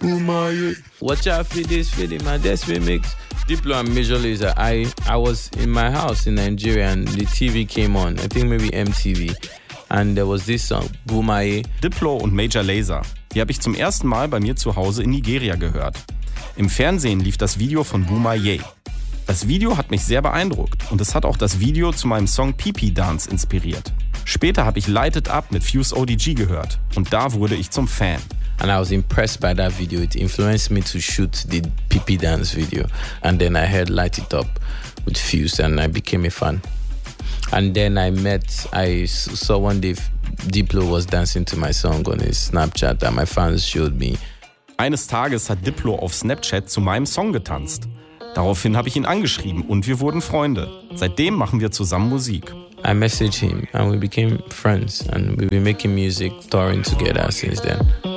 Boomaye. Watch out for this video, my Death remix. Diplo and Major Lazer. I was in my house in Nigeria and the TV came on. I think maybe MTV. And there was this song, Boomaye. Diplo und Major Lazer. Die habe ich zum ersten Mal bei mir zu Hause in Nigeria gehört. Im Fernsehen lief das Video von Boomaye. Das Video hat mich sehr beeindruckt und es hat auch das Video zu meinem Song Pee-Pee Dance inspiriert. Später habe ich Light It Up mit Fuse ODG gehört und da wurde ich zum Fan. And I was impressed by that video. It influenced me to shoot the Pee-Pee Dance video. And then I heard Light It Up with Fuse and I became a fan. And then I saw one day Diplo was dancing to my song on his Snapchat and my fans showed me. Eines Tages hat Diplo auf Snapchat zu meinem Song getanzt. Daraufhin habe ich ihn angeschrieben und wir wurden Freunde. Seitdem machen wir zusammen Musik. I messaged him and we became friends and we've been making music, touring together since then.